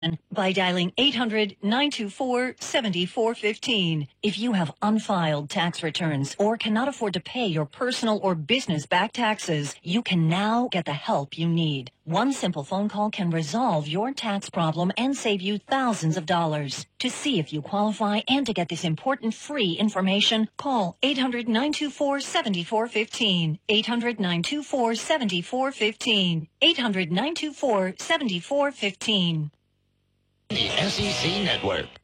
by dialing 800-924-7415. If you have unfiled tax returns or cannot afford to pay your personal or business back taxes, you can now get the help you need. One simple phone call can resolve your tax problem and save you thousands of dollars. To see if you qualify and to get this important free information, call 800-924-7415. 800-924-7415. 800-924-7415. The SEC Network.